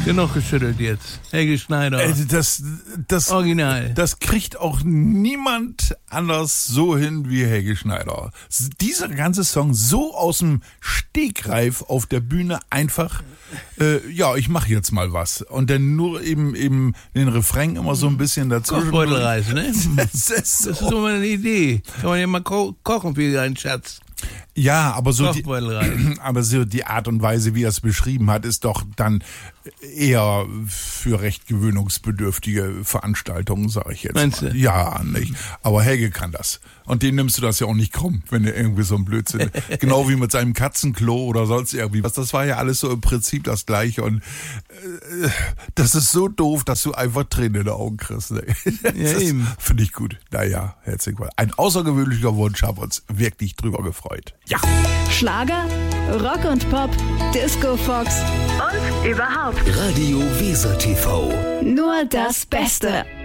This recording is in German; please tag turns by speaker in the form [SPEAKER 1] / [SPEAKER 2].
[SPEAKER 1] Genug geschüttelt jetzt. Helge Schneider.
[SPEAKER 2] Das
[SPEAKER 1] Original.
[SPEAKER 2] Das kriegt auch niemand anders so hin wie Helge Schneider. Dieser ganze Song so aus dem Stegreif auf der Bühne einfach, ich mache jetzt mal was. Und dann nur eben den Refrain immer so ein bisschen dazwischen.
[SPEAKER 1] Kochbeutelreis, ne?
[SPEAKER 2] Das ist
[SPEAKER 1] Das ist so mal eine Idee. Kann man ja mal kochen für deinen Schatz.
[SPEAKER 2] Ja, aber so
[SPEAKER 1] Kochbeutelreis.
[SPEAKER 2] die Art und Weise, wie er es beschrieben hat, ist doch dann eher für recht gewöhnungsbedürftige Veranstaltungen, sage ich jetzt.
[SPEAKER 1] Meinst
[SPEAKER 2] mal.
[SPEAKER 1] du?
[SPEAKER 2] Ja, nicht. Aber Helge kann das. Und dem nimmst du das ja auch nicht krumm, wenn er irgendwie so ein Blödsinn. Genau wie mit seinem Katzenklo oder sonst irgendwie was. Das war ja alles so im Prinzip das Gleiche. Und das ist so doof, dass du einfach Tränen in den Augen kriegst. Ne?
[SPEAKER 1] Ja, eben.
[SPEAKER 2] Finde ich gut. Naja, herzlich willkommen. Ein außergewöhnlicher Wunsch, haben uns wirklich drüber gefreut. Ja.
[SPEAKER 3] Schlager, Rock und Pop, Disco Fox und überhaupt
[SPEAKER 4] Radio Weser TV.
[SPEAKER 3] nur das Beste.